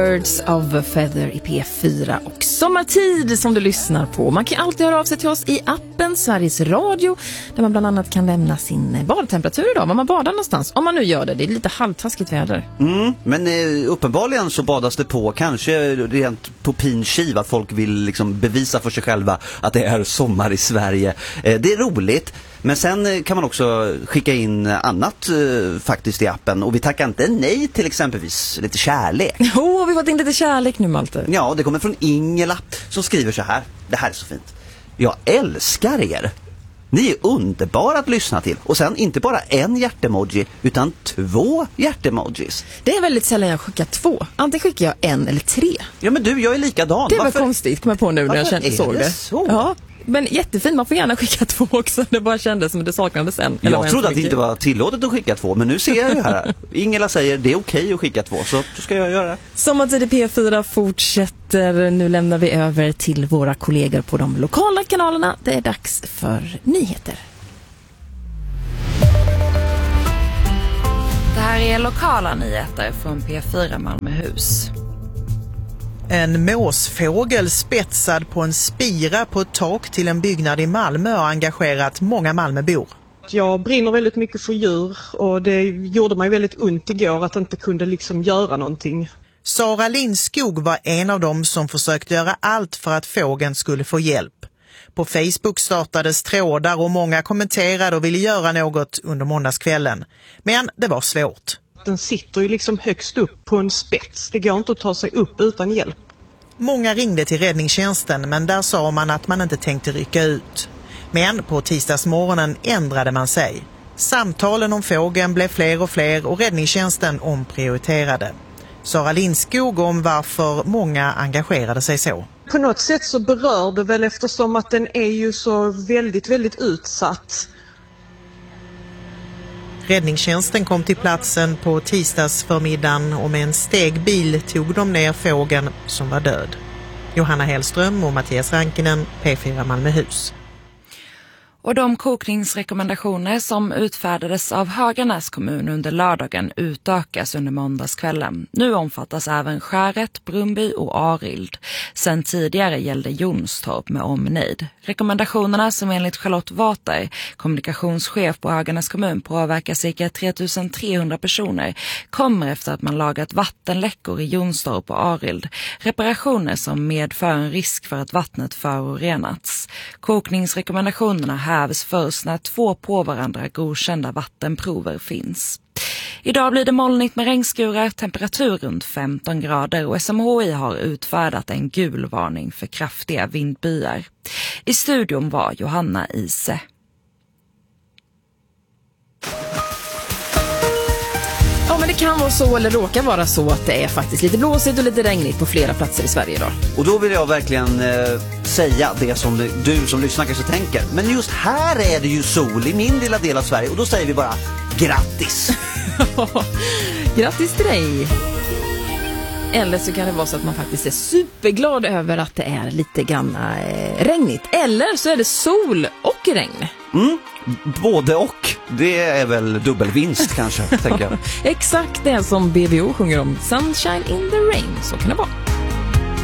Birds of a Feather i P4 och Sommartid som du lyssnar på. Man kan alltid höra av sig till oss i appen Sveriges Radio där man bland annat kan lämna sin badtemperatur idag, var man badar någonstans. Om man nu gör det, det är lite halvtaskigt väder. Men uppenbarligen så badas det på, kanske rent på pin kiv, att folk vill liksom bevisa för sig själva att det är sommar i Sverige. Det är roligt. Men sen kan man också skicka in annat faktiskt i appen. Och vi tackar inte nej till exempelvis lite kärlek. Vi har fått in lite kärlek nu, Malte. Ja, det kommer från Ingela som skriver så här. Det här är så fint. Jag älskar er. Ni är underbara att lyssna till. Och sen inte bara en hjärtemoji utan 2 hjärtemojis. Det är väldigt sällan jag skickar 2. Antingen skickar jag 1 eller 3. Ja, men du, jag är likadan. Det var konstigt, kom jag på nu när jag såg det. Så? Ja. Men jättefint, man får gärna skicka 2 också. Det bara kändes som att det saknades en. Jag trodde att det inte var tillåtet att skicka 2, men nu ser jag ju här. Ingela säger det är okej att skicka 2, så ska jag göra det. Sommartid i P4 fortsätter. Nu lämnar vi över till våra kollegor på de lokala kanalerna. Det är dags för nyheter. Det här är lokala nyheter från P4 Malmöhus. En måsfågel spetsad på en spira på ett tak till en byggnad i Malmö har engagerat många Malmöbor. Jag brinner väldigt mycket för djur och det gjorde mig väldigt ont igår att inte kunde liksom göra någonting. Sara Lindskog var en av dem som försökte göra allt för att fågeln skulle få hjälp. På Facebook startades trådar och många kommenterade och ville göra något under måndagskvällen. Men det var svårt. Den sitter ju liksom högst upp på en spets. Det går inte att ta sig upp utan hjälp. Många ringde till räddningstjänsten, men där sa man att man inte tänkte rycka ut. Men på tisdagsmorgonen ändrade man sig. Samtalen om fågeln blev fler och fler och räddningstjänsten omprioriterade. Sara Lindskog om varför många engagerade sig så. På något sätt så berör det väl eftersom att den är ju så väldigt, väldigt utsatt. Räddningstjänsten kom till platsen på tisdagsförmiddagen och med en stegbil tog de ner fågeln som var död. Johanna Hellström och Mattias Rankinen, P4 Malmöhus. Och de kokningsrekommendationer som utfärdades av Höganäs kommun under lördagen utökas under måndagskvällen. Nu omfattas även Skäret, Brumby och Arild. Sen tidigare gällde Jonstorp med omnejd. Rekommendationerna som enligt Charlotte Water, kommunikationschef på Höganäs kommun, påverkar cirka 3300 personer, kommer efter att man lagat vattenläckor i Jonstorp och Arild. Reparationer som medför en risk för att vattnet förorenats. Kokningsrekommendationerna hävs först när 2 på varandra godkända vattenprover finns. Idag blir det molnigt med regnskurar, temperatur runt 15 grader och SMHI har utfärdat en gul varning för kraftiga vindbyar. I studion var Johanna Ise. Ja, men det kan vara så eller råka vara så att det är faktiskt lite blåsigt och lite regnigt på flera platser i Sverige idag. Och då vill jag verkligen säga det som du som lyssnar kanske tänker. Men just här är det ju sol i min lilla del av Sverige och då säger vi bara grattis. Grattis till dig. Eller så kan det vara så att man faktiskt är superglad över att det är lite grann regnigt. Eller så är det sol och regn. Både och. Det är väl dubbelvinst kanske, tänker jag. Exakt det som BBO sjunger om. Sunshine in the rain, så kan det vara.